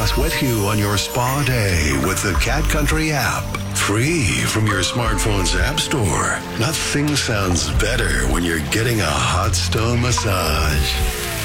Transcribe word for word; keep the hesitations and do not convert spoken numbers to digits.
Ross with you on your spa day with the Cat Country app. Free from your smartphone's app store. Nothing sounds better when you're getting a hot stone massage.